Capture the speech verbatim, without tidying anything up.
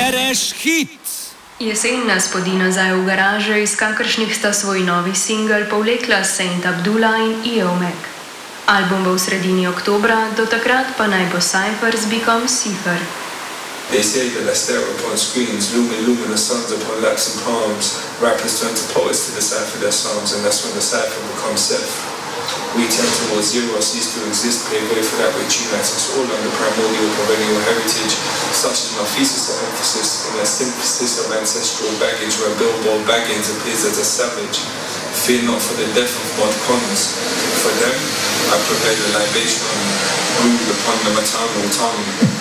Bereš hit! Jesen nas podi nazaj v garaže, iz kakršnih sta svoj novi singel povlekla Saint Abdullah in Eomek. Album bo v sredini oktobra, do takrat pa naj bo Cypher z bikom Cypher. They say that I stare upon screens, looming luminous suns upon laps and palms. Rappers turn to poets to decipher their songs, and that's when the cipher becomes self. We tend towards zero, cease to exist, pave way for that which unites us all under primordial perennial heritage. Such is my thesis of emphasis in the synthesis of ancestral baggage, where Billboard Baggins appears as a savage. Fear not for the death of mod cons. For them, I prepare the libation brewed upon the maternal tongue.